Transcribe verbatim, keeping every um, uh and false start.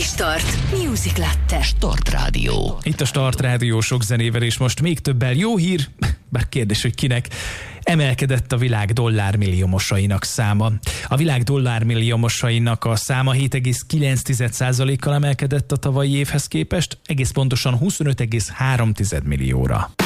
Start. Music Latte. Start Rádió. Itt a Start Rádió sok zenével, és most még többel. Jó hír, bár kérdés, hogy kinek. Emelkedett a világ dollármilliómosainak száma. A világ dollármilliómosainak a száma hét egész kilenc százalékkal emelkedett a tavalyi évhez képest, egész pontosan huszonöt egész három millióra.